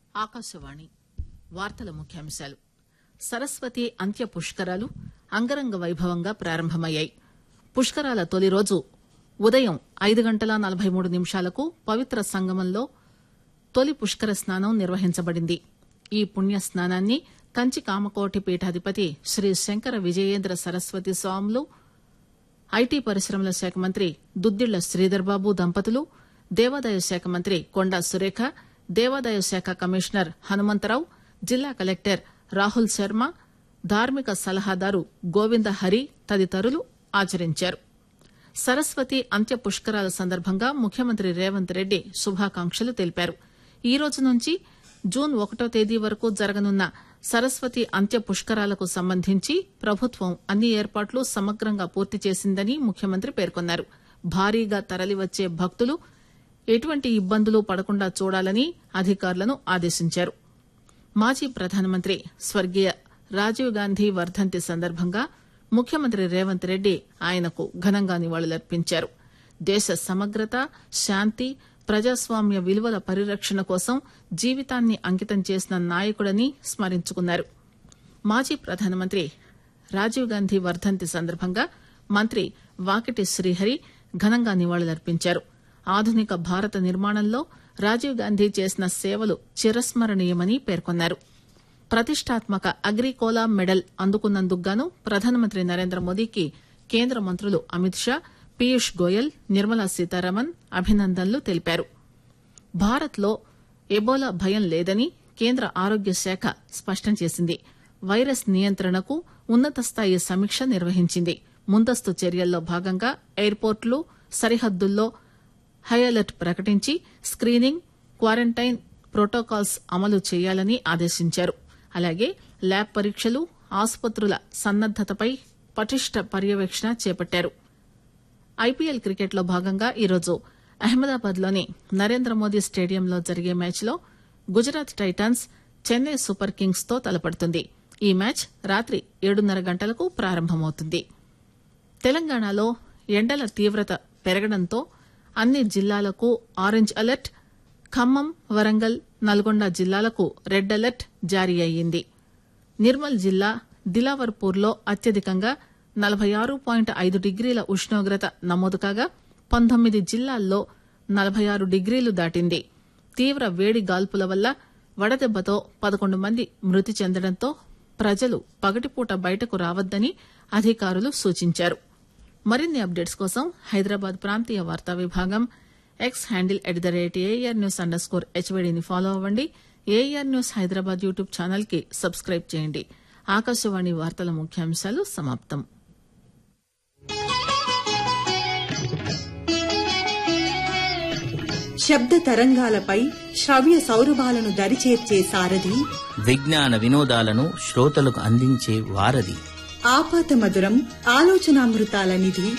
ఆకాశవాణి వార్తల ముఖ్యాంశాలు. సరస్వతి అంత్య పుష్కరాలు అంగరంగ వైభవంగా ప్రారంభమయ్యాయి. పుష్కరాల తొలి రోజు ఉదయం 5:43 పవిత్ర సంగమంలో తొలి పుష్కర స్నానం నిర్వహించబడింది. ఈ పుణ్య స్నానాన్ని కంచి కామకోటి పీఠాధిపతి శ్రీ శంకర విజయేంద్ర సరస్వతి స్వాములు, ఐటీ పరిశ్రమల శాఖ మంత్రి దుద్దిళ్ల శ్రీధర్బాబు దంపతులు, దేవాదాయ శాఖ మంత్రి కొండా సురేఖ, దేవాదాయ శాఖ కమిషనర్ హనుమంతరావు, జిల్లా కలెక్టర్ రాహుల్ శర్మ, ధార్మిక సలహాదారు గోవింద హరి తదితరులు ఆచరించారు. సరస్వతి అంత్య పుష్కరాల సందర్భంగా ముఖ్యమంత్రి రేవంత్ రెడ్డి శుభాకాంక్షలు తెలిపారు. ఈ రోజు నుంచి జూన్ 1వ తేదీ వరకు జరగనున్న సరస్వతి అంత్య పుష్కరాలకు సంబంధించి ప్రభుత్వం అన్ని ఏర్పాట్లు సమగ్రంగా పూర్తి చేసిందని ముఖ్యమంత్రి పేర్కొన్నారు. భారీగా తరలివచ్చే భక్తులు ఎటువంటి ఇబ్బందులు పడకుండా చూడాలని అధికారులను ఆదేశించారు. మాజీ ప్రధానమంత్రి స్వర్గీయ రాజీవ్ గాంధీ వర్దంతి సందర్భంగా ముఖ్యమంత్రి రేవంత్ రెడ్డి ఆయనకు ఘనంగా నివాళులర్పించారు. దేశ సమగ్రత, శాంతి, ప్రజాస్వామ్య విలువల పరిరక్షణ కోసం జీవితాన్ని అంకితం చేసిన నాయకుడని స్మరించుకున్నారు. మాజీ ప్రధానమంత్రి రాజీవ్ గాంధీ వర్దంతి సందర్భంగా మంత్రి వాకిటి శ్రీహరి ఘనంగా నివాళులర్పించారు. ఆధునిక భారత నిర్మాణంలో రాజీవ్ గాంధీ చేసిన సేవలు చిరస్మరణీయమని పేర్కొన్నారు. ప్రతిష్టాత్మక అగ్రికోలా మెడల్ అందుకున్నందుకుగాను ప్రధానమంత్రి నరేంద్ర మోదీకి కేంద్ర మంత్రులు అమిత్ షా, పీయూష్ గోయల్, నిర్మలా సీతారామన్ అభినందనలు తెలిపారు. భారత్ లో ఎబోలా భయం లేదని కేంద్ర ఆరోగ్య శాఖ స్పష్టం చేసింది. వైరస్ నియంత్రణకు ఉన్నత స్థాయి సమీక్ష నిర్వహించింది. ముందస్తు చర్యల్లో భాగంగా ఎయిర్పోర్టులు, సరిహద్దుల్లో హై అలర్ట్ ప్రకటించి స్క్రీనింగ్, క్వారంటైన్ ప్రోటోకాల్స్ అమలు చేయాలని ఆదేశించారు. అలాగే ల్యాబ్ పరీక్షలు, ఆసుపత్రుల సన్నద్దతపై పటిష్ట పర్యవేక్షణ చేపట్టారు. ఐపీఎల్ క్రికెట్ లో భాగంగా ఈరోజు అహ్మదాబాద్ లోని నరేంద్ర మోదీ స్టేడియంలో జరిగే మ్యాచ్ లో Gujarat Titans Chennai super Kings తో తలపడుతుంది. ఈ మ్యాచ్ రాత్రి 7:30 గంటలకు ప్రారంభమవుతుంది. తెలంగాణలో ఎండల తీవ్రత పెరగడంతో అన్ని జిల్లాలకు ఆరెంజ్ అలర్ట్, ఖమ్మం, వరంగల్, నల్గొండ జిల్లాలకు రెడ్ అలర్ట్ జారీ అయ్యింది. నిర్మల్ జిల్లా దిలావర్పూర్లో అత్యధికంగా 46.5 డిగ్రీల ఉష్ణోగ్రత నమోదు కాగా 19 జిల్లాల్లో 46 డిగ్రీలు దాటింది. తీవ్ర వేడి గాల్పుల వల్ల వడదెబ్బతో 11 మంది మృతి చెందడంతో ప్రజలు పగటిపూట బయటకు రావద్దని అధికారులు సూచించారు. మరిన్ని అప్డేట్స్ కోసం హైదరాబాద్ ప్రాంతీయ వార్తా విభాగం ఎక్స్ హ్యాండిల్ @AIRnews_HVDని ఫాలో అవ్వండి. AIR news Hyderabad YouTube channel కి సబ్స్క్రైబ్ చేయండి. ఆకాశవాణి వార్తల ముఖ్యాంశాలు సమాప్తం. శబ్ద తరంగాలపై శ్రవ్య సౌరభాలను దరిచేర్చే సారథి, విజ్ఞాన వినోదాలను శ్రోతలకు అందించే వారధి, ఆపాత మధురం ఆలోచనామృతాల నిధి,